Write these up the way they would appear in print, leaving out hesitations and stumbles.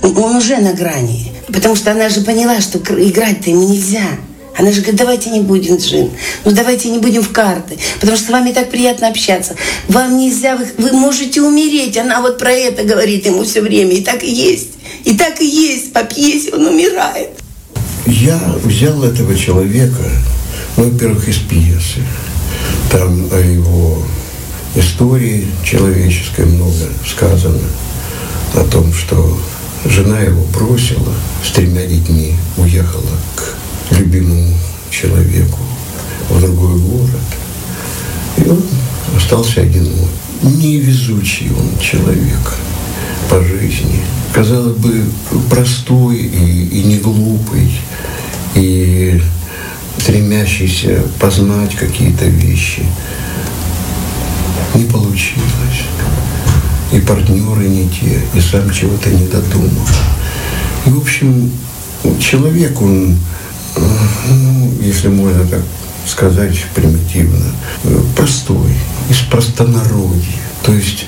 Он уже на грани. Потому что она же поняла, что играть-то ему нельзя. Она же говорит, давайте не будем джин, ну давайте не будем в карты, потому что с вами так приятно общаться. Вам нельзя, вы можете умереть. Она вот про это говорит ему все время. И так и есть. И так и есть. По пьесе он умирает. Я взял этого человека, во-первых, из пьесы. Там о его истории человеческой много сказано. О том, что жена его бросила, с 3 детьми уехала к любимому человеку в другой город. И он остался одинок. Невезучий он человек по жизни. Казалось бы, простой и не глупый, и стремящийся познать какие-то вещи. Не получилось. И партнеры не те, и сам чего-то не додумал. И, в общем, человек, он, если можно так сказать примитивно, простой, из простонародья. То есть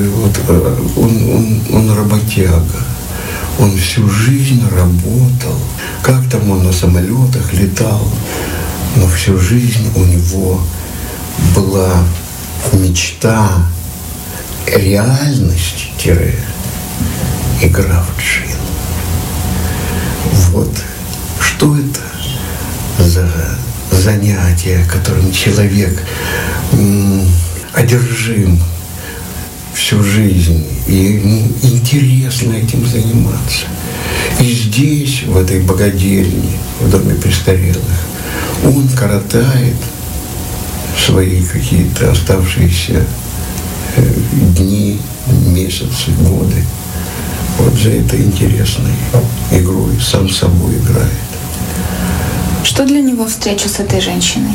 он работяга. Он всю жизнь работал. Как там он на самолетах летал, но всю жизнь у него была мечта, реальность – игра в джин. Вот что это за занятие, которым человек одержим всю жизнь, и ему интересно этим заниматься. И здесь, в этой богадельне, в доме престарелых, он коротает свои какие-то оставшиеся дни, месяцы, годы вот за этой интересной игрой, сам собой играет. Что для него встреча с этой женщиной?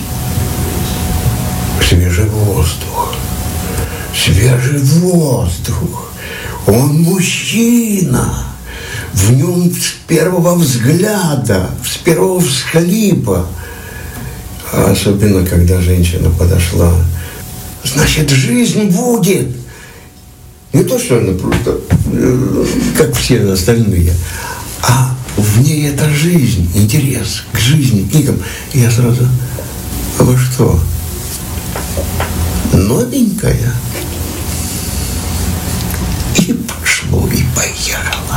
Свежий воздух. Свежий воздух. Он мужчина. В нем с первого взгляда, с первого всхлипа. А особенно, когда женщина подошла. Значит, жизнь будет. Не то, что она просто, как все остальные, а в ней эта жизнь, интерес к жизни, к книгам. И я сразу, а вы что, новенькая? И пошло, и поехало.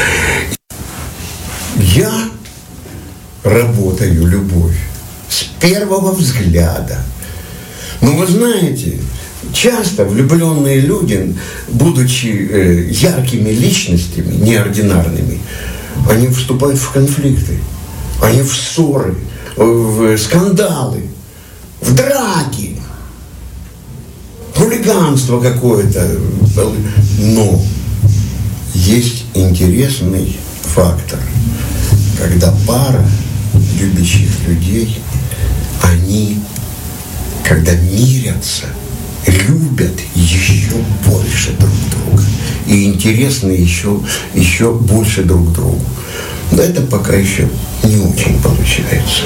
Я работаю любовь с первого взгляда. Но вы знаете, часто влюбленные люди, будучи яркими личностями, неординарными, они вступают в конфликты, они в ссоры, в скандалы, в драки, хулиганство какое-то. Но есть интересный фактор, когда пара любящих людей, они, когда мирятся, любят еще больше друг друга и интересны еще больше друг другу. Но это пока еще не очень получается.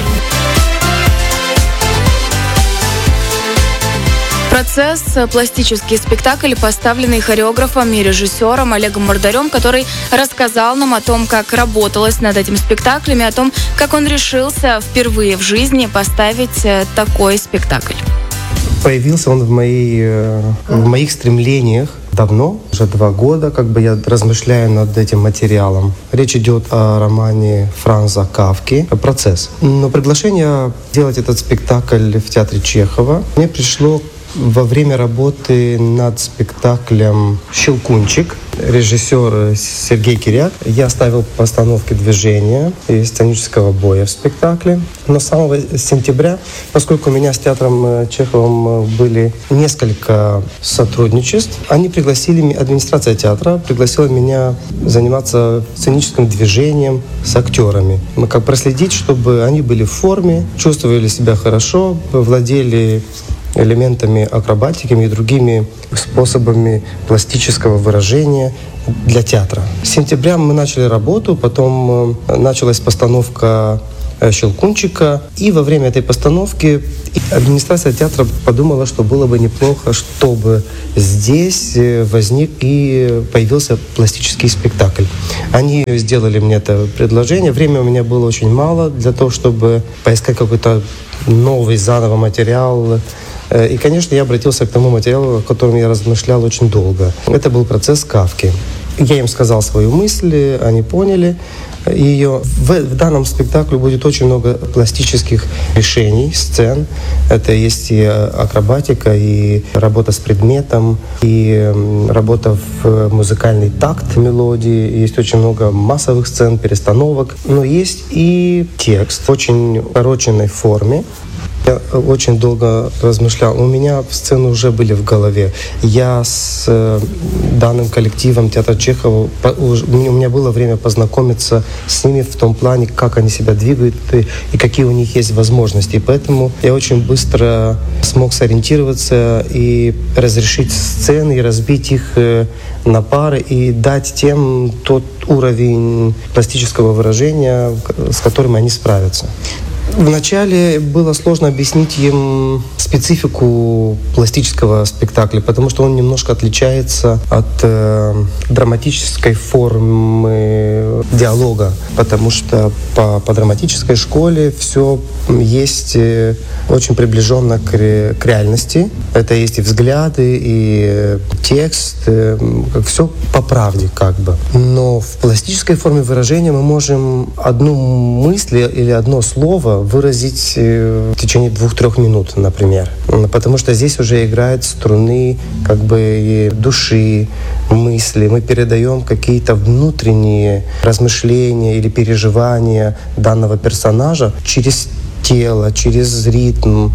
«Процесс» – пластический спектакль, поставленный хореографом и режиссером Олегом Мордарем, который рассказал нам о том, как работалось над этим спектаклем, и о том, как он решился впервые в жизни поставить такой спектакль. Появился он в моих стремлениях давно, уже 2 года, я размышляю над этим материалом. Речь идет о романе Франца Кафки «Процесс». Но приглашение делать этот спектакль в театре Чехова мне пришло во время работы над спектаклем «Щелкунчик». Режиссер Сергей Киряк. Я ставил постановки движения и сценического боя в спектакле. Но с самого сентября, поскольку у меня с театром Чеховым были несколько сотрудничеств, администрация театра пригласила меня заниматься сценическим движением с актерами. Мы проследить, чтобы они были в форме, чувствовали себя хорошо, владели элементами акробатики и другими способами пластического выражения для театра. С сентября мы начали работу, потом началась постановка Щелкунчика. И во время этой постановки администрация театра подумала, что было бы неплохо, чтобы здесь возник и появился пластический спектакль. Они сделали мне это предложение. Время у меня было очень мало для того, чтобы поискать какой-то новый заново материал. И, конечно, я обратился к тому материалу, о котором я размышлял очень долго. Это был процесс Кафки. Я им сказал свою мысль, они поняли ее. В данном спектакле будет очень много пластических решений, сцен. Это есть и акробатика, и работа с предметом, и работа в музыкальный такт мелодии. Есть очень много массовых сцен, перестановок. Но есть и текст в очень укороченной форме. Я очень долго размышлял. У меня сцены уже были в голове. Я с данным коллективом театра Чехова, у меня было время познакомиться с ними в том плане, как они себя двигают и какие у них есть возможности. И поэтому я очень быстро смог сориентироваться и разрешить сцены, и разбить их на пары, и дать тем тот уровень пластического выражения, с которым они справятся. Вначале было сложно объяснить им специфику пластического спектакля, потому что он немножко отличается от драматической формы диалога, потому что по драматической школе все есть очень приближенно к реальности. Это есть и взгляды, и текст, все по правде как бы. Но в пластической форме выражения мы можем одну мысль или одно слово выразить в течение 2-3 минут, например. Потому что здесь уже играют струны как бы души, мысли. Мы передаем какие-то внутренние размышления или переживания данного персонажа через тело, через ритм.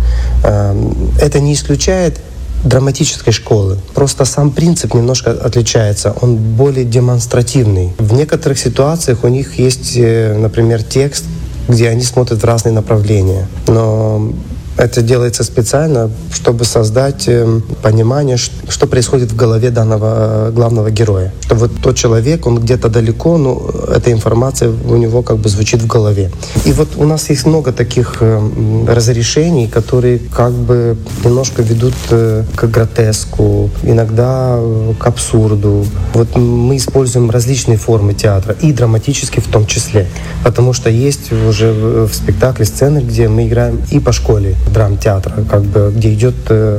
Это не исключает драматической школы. Просто сам принцип немножко отличается. Он более демонстративный. В некоторых ситуациях у них есть, например, текст, где они смотрят в разные направления. Но это делается специально, чтобы создать понимание, что происходит в голове данного главного героя. Что вот тот человек, он где-то далеко, но эта информация у него как бы звучит в голове. И вот у нас есть много таких разрешений, которые как бы немножко ведут к гротеску, иногда к абсурду. Вот мы используем различные формы театра, и драматические в том числе. Потому что есть уже в спектакле сцены, где мы играем и по школе драмтеатра, как бы, где идет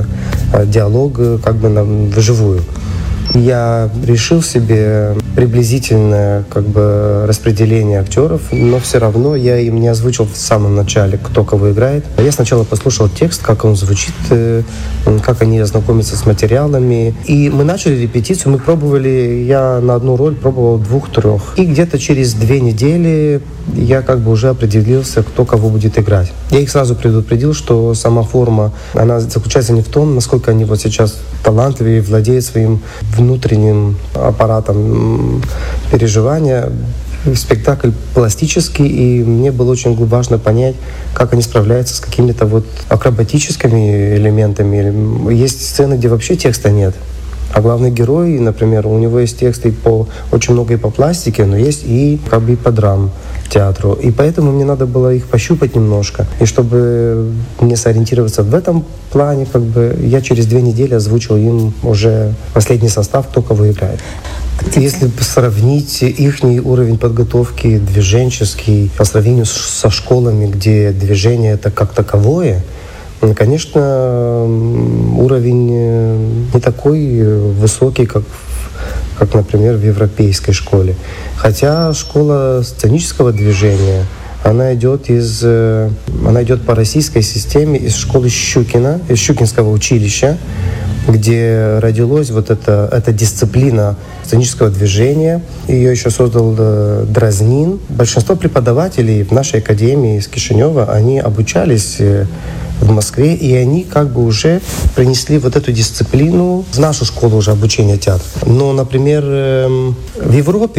диалог как бы вживую. Я решил себе приблизительное как бы распределение актеров, но все равно я им не озвучил в самом начале, кто кого играет. Я сначала послушал текст, как он звучит, как они ознакомятся с материалами. И мы начали репетицию, мы пробовали, я на одну роль пробовал 2-3. И где-то через 2 недели я как бы уже определился, кто кого будет играть. Я их сразу предупредил, что сама форма, она заключается не в том, насколько они вот сейчас талантливые, владеют своим внутренним аппаратом переживания. Спектакль пластический, и мне было очень важно понять, как они справляются с какими-то вот акробатическими элементами. Есть сцены, где вообще текста нет. А главный герой, например, у него есть тексты очень много и по пластике, но есть и как бы и по драм-театру. И поэтому мне надо было их пощупать немножко. И чтобы мне сориентироваться в этом плане, как бы я через 2 недели озвучил им уже последний состав, кто кого играет. Если сравнить их уровень подготовки движенческий по сравнению со школами, где движение это как таковое, конечно, уровень не такой высокий, как, например, в европейской школе. Хотя школа сценического движения, она идет по российской системе из школы Щукина, из Щукинского училища, где родилась вот эта дисциплина сценического движения. Ее еще создал Дразнин. Большинство преподавателей в нашей академии из Кишинева, они обучались в Москве, и они как бы уже принесли вот эту дисциплину в нашу школу уже обучения театра. Но, например, в Европе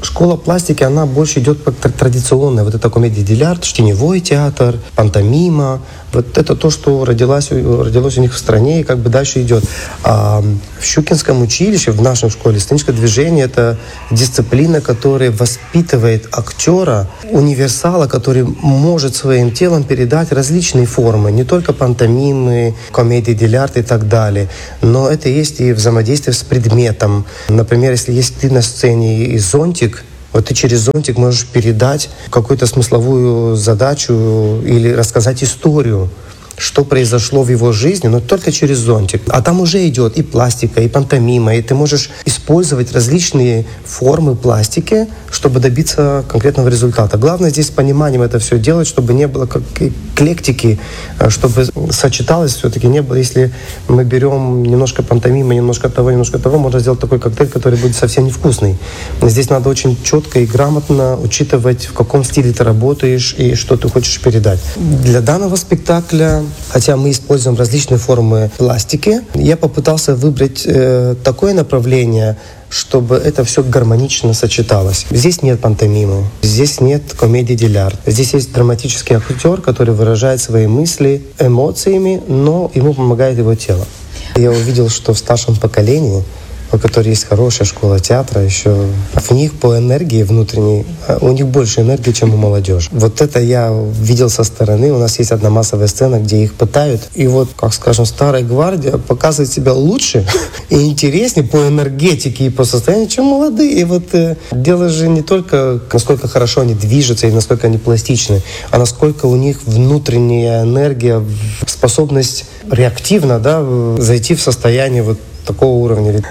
Школа пластики, она больше идет по традиционной. Вот это комедия дель-арт, теневой театр, пантомима. Вот это то, что родилось у них в стране и как бы дальше идет. А в Щукинском училище, в нашей школе, сценическое движение — это дисциплина, которая воспитывает актера, универсала, который может своим телом передать различные формы, не только пантомимы, комедии дель-арт и так далее, но это есть и взаимодействие с предметом. Например, если есть ты на сцене и зонтик, вот ты через зонтик можешь передать какую-то смысловую задачу или рассказать историю, что произошло в его жизни, но только через зонтик. А там уже идет и пластика, и пантомима, и ты можешь использовать различные формы пластики, чтобы добиться конкретного результата. Главное здесь с пониманием это все делать, чтобы не было как эклектики, чтобы сочеталось все-таки, не было. Если мы берем немножко пантомимы, немножко того, можно сделать такой коктейль, который будет совсем невкусный. Здесь надо очень четко и грамотно учитывать, в каком стиле ты работаешь и что ты хочешь передать. Для данного спектакля, хотя мы используем различные формы пластики, я попытался выбрать такое направление, чтобы это все гармонично сочеталось. Здесь нет пантомимы, здесь нет комедии дель-арт. Здесь есть драматический актер, который выражает свои мысли эмоциями, но ему помогает его тело. Я увидел, что в старшем поколении, у которых есть хорошая школа театра, еще в них по энергии внутренней, у них больше энергии, чем у молодежи. Вот это я видел со стороны. У нас есть одна массовая сцена, где их пытают. И вот, как скажем, старая гвардия показывает себя лучше и интереснее по энергетике и по состоянию, чем молодые. И вот дело же не только, насколько хорошо они движутся и насколько они пластичны, а насколько у них внутренняя энергия, способность реактивно, зайти в состояние вот такого уровня.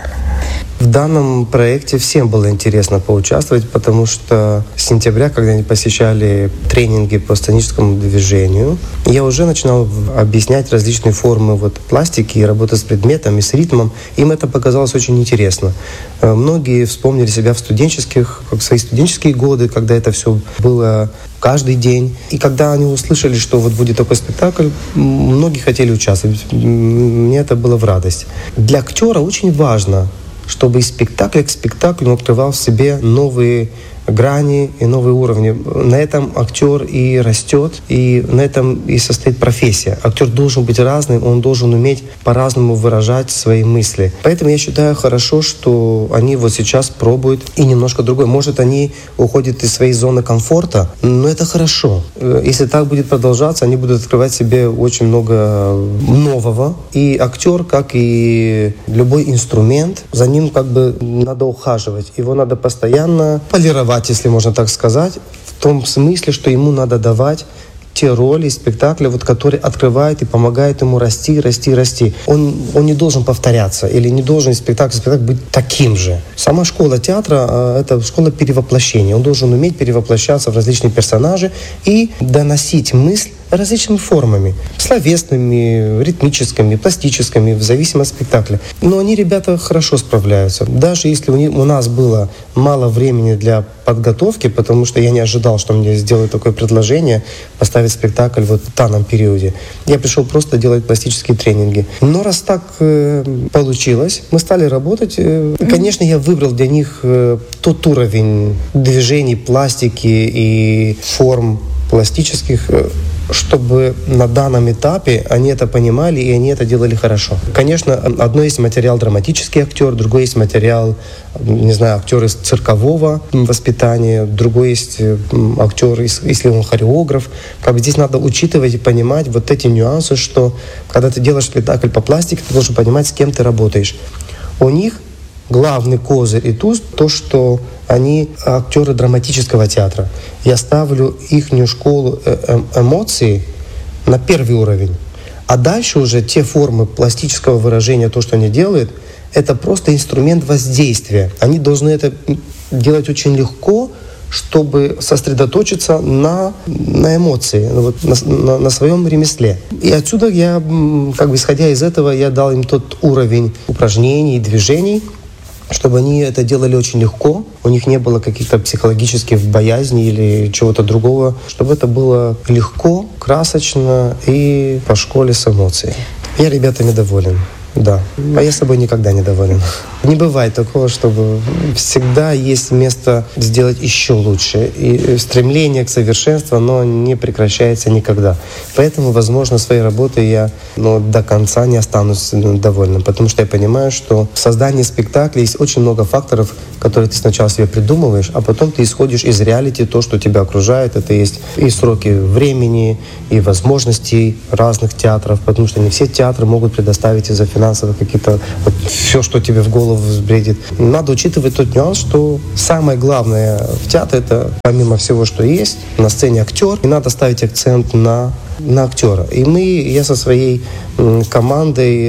В данном проекте всем было интересно поучаствовать, потому что с сентября, когда они посещали тренинги по сценическому движению, я уже начинал объяснять различные формы пластики и работы с предметом и с ритмом. Им это показалось очень интересно. Многие вспомнили себя в свои студенческие годы, когда это все было каждый день. И когда они услышали, что вот будет такой спектакль, многие хотели участвовать. Мне это было в радость. Для актера очень важно, чтобы из спектакля к спектаклю он открывал в себе новые грани и новые уровни. На этом актер и растет, и на этом и состоит профессия. Актер должен быть разным, он должен уметь по-разному выражать свои мысли. Поэтому я считаю хорошо, что они вот сейчас пробуют и немножко другое. Может, они уходят из своей зоны комфорта, но это хорошо. Если так будет продолжаться, они будут открывать себе очень много нового. И актер, как и любой инструмент, за ним как бы надо ухаживать. Его надо постоянно полировать, если можно так сказать, в том смысле, что ему надо давать те роли спектакля, которые открывают и помогают ему расти. Он не должен повторяться или не должен спектакль быть таким же. Сама школа театра — это школа перевоплощения. Он должен уметь перевоплощаться в различные персонажи и доносить мысль различными формами. Словесными, ритмическими, пластическими, в зависимости от спектакля. Но они, ребята, хорошо справляются. Даже если у нас было мало времени для подготовки, потому что я не ожидал, что мне сделают такое предложение поставить спектакль в данном периоде. Я пришел просто делать пластические тренинги. Но раз так получилось, мы стали работать. Конечно, я выбрал для них тот уровень движений, пластики и форм пластических, чтобы на данном этапе они это понимали и они это делали хорошо. Конечно, одно есть материал драматический актер, другой есть материал, актер из циркового воспитания, другой есть актер, если он хореограф. Здесь надо учитывать и понимать эти нюансы, что когда ты делаешь спектакль по пластике, ты должен понимать, с кем ты работаешь. У них главный козырь и туз то, что они актеры драматического театра. Я ставлю ихнюю школу эмоций на первый уровень. А дальше уже те формы пластического выражения, то, что они делают, это просто инструмент воздействия. Они должны это делать очень легко, чтобы сосредоточиться на эмоции, на своем ремесле. И отсюда я, исходя из этого, я дал им тот уровень упражнений, движений, чтобы они это делали очень легко, у них не было каких-то психологических боязней или чего-то другого, чтобы это было легко, красочно и по школе с эмоцией. Я ребятами доволен, да. А я собой никогда не доволен. Не бывает такого, чтобы всегда есть место сделать еще лучше. И стремление к совершенству, оно не прекращается никогда. Поэтому, возможно, своей работой я до конца не останусь довольным. Потому что я понимаю, что в создании спектакля есть очень много факторов, которые ты сначала себе придумываешь, а потом ты исходишь из реалити, то, что тебя окружает. Это есть и сроки времени, и возможностей разных театров, потому что не все театры могут предоставить из-за финансовых какие-то все, что тебе в голову взбредит. Надо учитывать тот нюанс, что самое главное в театре — это помимо всего, что есть, на сцене актер, и надо ставить акцент на актера. И я со своей командой,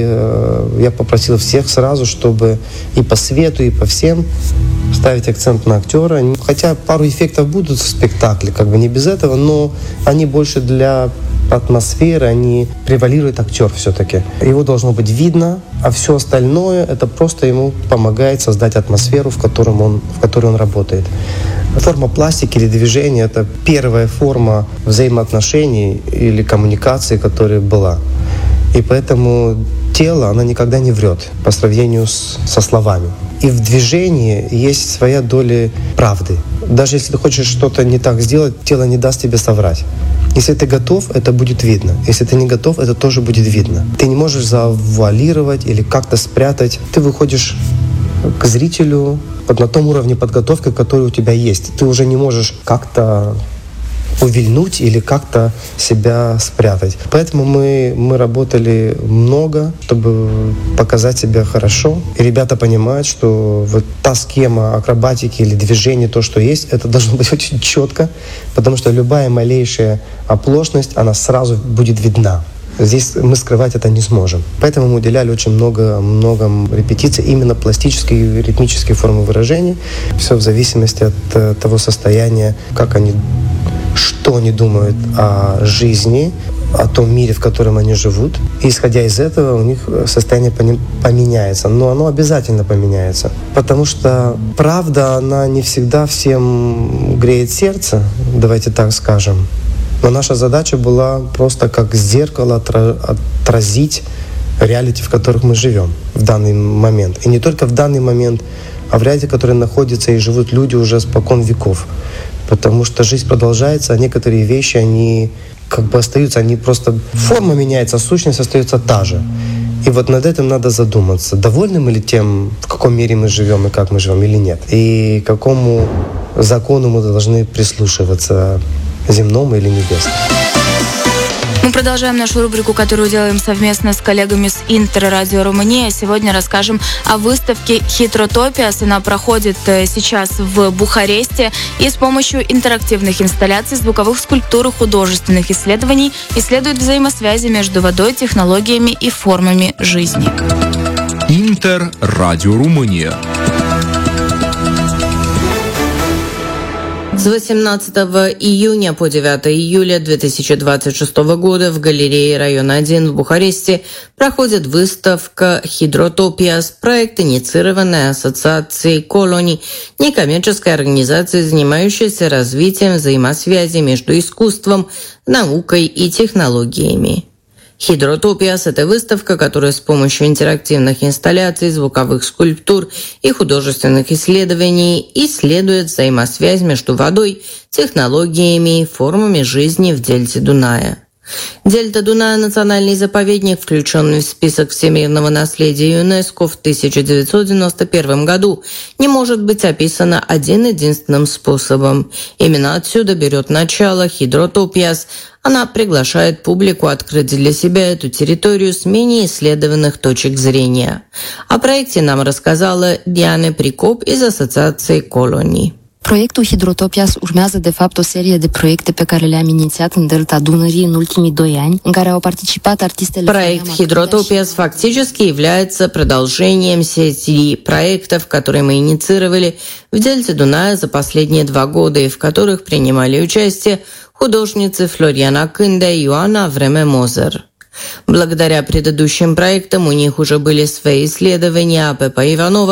я попросил всех сразу, чтобы и по свету, и по всем ставить акцент на актера. Хотя пару эффектов будут в спектакле, не без этого, но они больше для атмосферы, они превалирует актер все-таки. Его должно быть видно, а все остальное — это просто ему помогает создать атмосферу, в которой он работает. Форма пластики или движения — это первая форма взаимоотношений или коммуникации, которая была. И поэтому тело, оно никогда не врет по сравнению со словами. И в движении есть своя доля правды. Даже если ты хочешь что-то не так сделать, тело не даст тебе соврать. Если ты готов, это будет видно. Если ты не готов, это тоже будет видно. Ты не можешь завуалировать или как-то спрятать. Ты выходишь к зрителю на том уровне подготовки, который у тебя есть. Ты уже не можешь как-то увильнуть или как-то себя спрятать. Поэтому мы работали много, чтобы показать себя хорошо. И ребята понимают, что вот та схема акробатики или движения, то, что есть, это должно быть очень четко, потому что любая малейшая оплошность, она сразу будет видна. Здесь мы скрывать это не сможем. Поэтому мы уделяли очень много репетиций именно пластической и ритмической формы выражения. Все в зависимости от того состояния, что они думают о жизни, о том мире, в котором они живут. И исходя из этого, у них состояние поменяется. Но оно обязательно поменяется. Потому что правда, она не всегда всем греет сердце, давайте так скажем. Но наша задача была просто как зеркало отразить реалити, в которых мы живем в данный момент. И не только в данный момент, а в реалити, в котором находятся и живут люди уже спокон веков. Потому что жизнь продолжается, а некоторые вещи, они остаются, они просто... Форма меняется, а сущность остается та же. И вот над этим надо задуматься, довольны мы ли тем, в каком мире мы живем и как мы живем, или нет. И какому закону мы должны прислушиваться, земному или небесному. Мы продолжаем нашу рубрику, которую делаем совместно с коллегами с Интеррадио Румыния. Сегодня расскажем о выставке «Хитротопиас». Она проходит сейчас в Бухаресте. И с помощью интерактивных инсталляций, звуковых скульптур и художественных исследований исследует взаимосвязи между водой, технологиями и формами жизни. Интеррадио Румыния. С 18 июня по 9 июля 2026 года в галерее района 1 в Бухаресте проходит выставка «Хидротопиас», проект, инициированный Ассоциацией Колони, некоммерческой организацией, занимающейся развитием взаимосвязи между искусством, наукой и технологиями. «Хидротопиас» — это выставка, которая с помощью интерактивных инсталляций, звуковых скульптур и художественных исследований исследует взаимосвязь между водой, технологиями и формами жизни в дельте Дуная. Дельта Дуная – национальный заповедник, включенный в список всемирного наследия ЮНЕСКО в 1991 году, не может быть описана один-единственным способом. Именно отсюда берет начало «Хидротопиас». Она приглашает публику открыть для себя эту территорию с менее исследованных точек зрения. О проекте нам рассказала Diana Pricop из Ассоциации Колони. Proiectul Hidrotopias urmează, de fapt, o serie de proiecte pe care le-am inițiat în Delta Dunării în ultimii 2 ani, în care au participat artistele... Проект Hidrotopias фактически является продолжением сети проектов, которые мы инициировали в дельте Дуная за последние 2 года, и в которых принимали участие художницы Флориана Кынде и Ioana Vreme Mozer. Благодаря предыдущим проектам у них уже были свои исследования, а Пепа Иванова,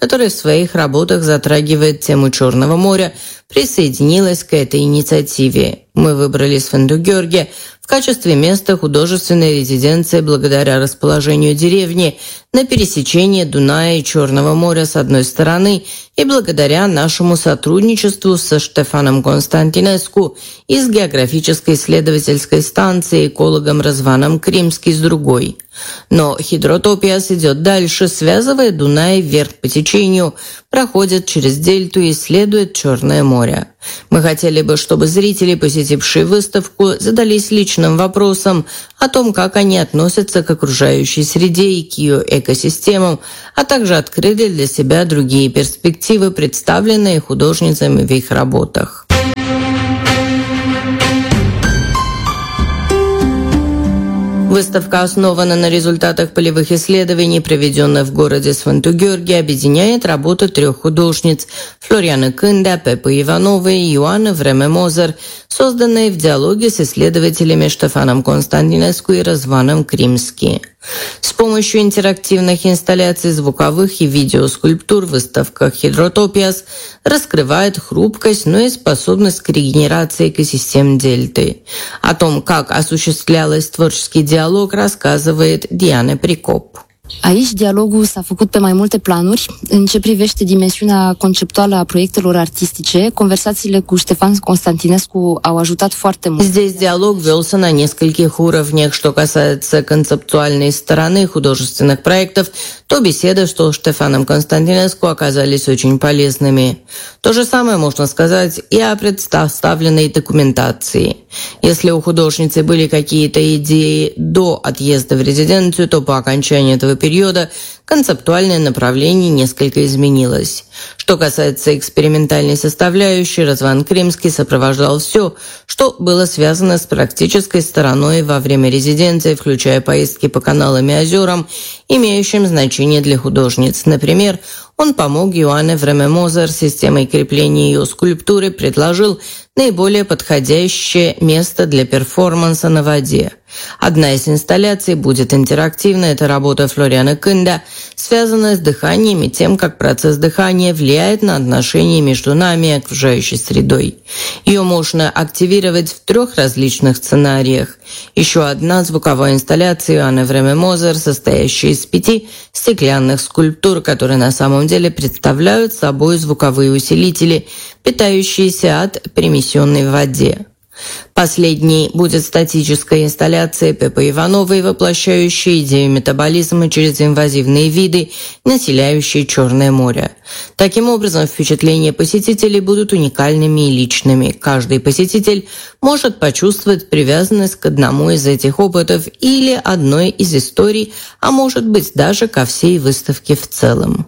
которая в своих работах затрагивает тему Черного моря, присоединилась к этой инициативе. Мы выбрали Сфендугёрге в качестве места художественной резиденции благодаря расположению деревни на пересечении Дуная и Черного моря с одной стороны и благодаря нашему сотрудничеству со Штефаном Константинеску из географической исследовательской станции экологом Разваном Кримский с другой. Но Хидротопиас идет дальше, связывая Дунай вверх по течению, проходит через дельту и исследует Черное море. Мы хотели бы, чтобы зрители, посетившие выставку, задались личным вопросом о том, как они относятся к окружающей среде и к ее экосистемам, а также открыли для себя другие перспективы, представленные художницами в их работах. Выставка основана на результатах полевых исследований, проведенных в городе Сфендугёрге, объединяет работы 3 художниц – Флорианы Кында, Пеппы Ивановой и Иоанны Време-Мозер, созданные в диалоге с исследователями Штефаном Константинеску и Разваном Кримски. С помощью интерактивных инсталляций звуковых и видеоскульптур выставка Хидротопиас раскрывает хрупкость, но и способность к регенерации экосистем дельты. О том, как осуществлялась творческий диalog, рассказывает Diana Pricop. Aici dialogul s-a făcut pe mai multe planuri. În ce privește dimensiunea conceptuală a proiectelor artistice, conversațiile cu Ștefan Constantinescu au ajutat foarte mult. Здесь диалог велся на нескольких уровнях. Что касается концептуальной стороны художественных проектов, то беседы с Штефаном Константинеску оказались очень полезными. То же самое можно сказать и о представленной документации. Если у художницы были какие-то идеи до отъезда в резиденцию, то по окончании этого периода концептуальное направление несколько изменилось. Что касается экспериментальной составляющей, Разван Кримский сопровождал все, что было связано с практической стороной во время резиденции, включая поездки по каналам и озерам, имеющим значение для художниц. Например, он помог Иоанне Време-Мозер с системой крепления ее скульптуры, предложил наиболее подходящее место для перформанса на воде. Одна из инсталляций будет интерактивной. Это работа Флорианы Кында, связанная с дыханием и тем, как процесс дыхания влияет на отношения между нами и окружающей средой. Ее можно активировать в 3 различных сценариях. Еще одна звуковая инсталляция Иоанны Време-Мозер, состоящая из 5 стеклянных скульптур, которые на самом деле представляют собой звуковые усилители, питающиеся от перемещенной в воде. Последней будет статическая инсталляция Пеппы Ивановой, воплощающая идею метаболизма через инвазивные виды, населяющие Черное море. Таким образом, впечатления посетителей будут уникальными и личными. Каждый посетитель может почувствовать привязанность к одному из этих опытов или одной из историй, а может быть даже ко всей выставке в целом.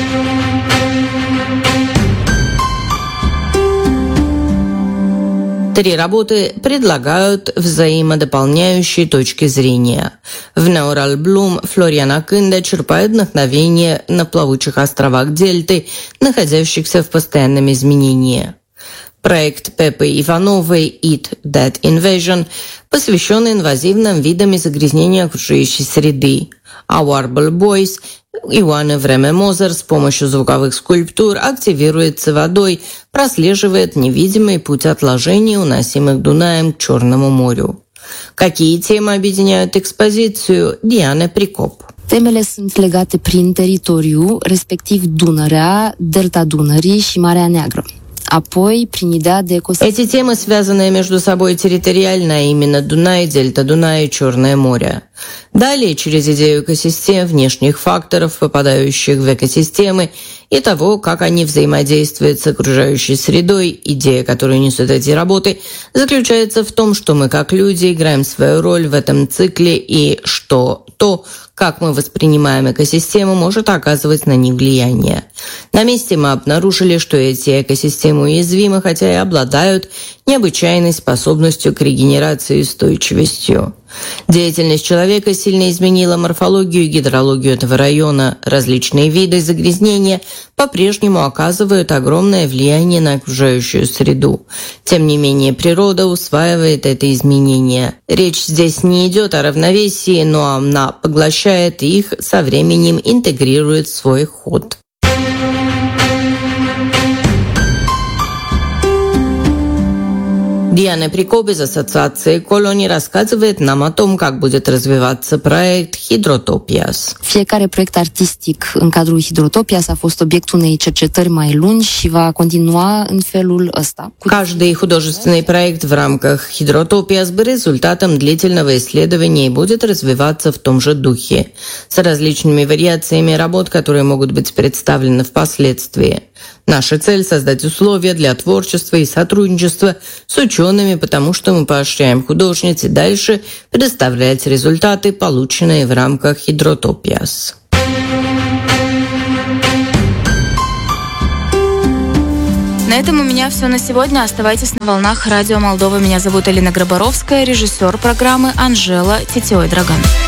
Три работы предлагают взаимодополняющие точки зрения. В Неурал Блум Флориана Кында черпает вдохновение на плавучих островах Дельты, находящихся в постоянном изменении. Проект Пеппы Ивановой «Eat That Invasion» посвящен инвазивным видам и загрязнению окружающей среды. А Warble Boys Иоанны Време-Мозер с помощью звуковых скульптур активируется водой, прослеживает невидимый путь отложений, уносимых Дунаем к Черному морю. Какие темы объединяют экспозицию? Diana Pricop. Temele sunt legate prin teritoriu, respectiv Dunărea, Delta Dunării și Marea Neagră. Apoi, prin ideea de ecosistem. Эти темы связаны между собой территориально, а именно Дунай, Дельта Дуная и Черное море. Далее, через идею экосистем, внешних факторов, попадающих в экосистемы, и того, как они взаимодействуют с окружающей средой, идея, которую несут эти работы, заключается в том, что мы, как люди, играем свою роль в этом цикле и что то, как мы воспринимаем экосистему, может оказывать на них влияние. На месте мы обнаружили, что эти экосистемы уязвимы, хотя и обладают необычайной способностью к регенерации и устойчивостью. Деятельность человека сильно изменила морфологию и гидрологию этого района. Различные виды загрязнения по-прежнему оказывают огромное влияние на окружающую среду. Тем не менее, природа усваивает это изменение. Речь здесь не идет о равновесии, но она поглощает их, со временем интегрирует в свой ход. Диана Прикоп из Ассоциации колоний рассказывает нам о том, как будет развиваться проект «Hydrotopias». Fiecare proiect artistic în cadrul Hydrotopias a fost obiectul unei cercetări mai lungi și va continua în felul ăsta. Каждый художественный проект в рамках «Hydrotopias» бы результатом длительного исследования и будет развиваться в том же духе, с различными вариациями работ, которые могут быть представлены впоследствии. Наша цель – создать условия для творчества и сотрудничества с учеными, потому что мы поощряем художниц и дальше предоставлять результаты, полученные в рамках «Hydrotopias». На этом у меня все на сегодня. Оставайтесь на волнах Радио Молдова. Меня зовут Элина Грабаровская, режиссер программы Анжела Тетиой-Драган.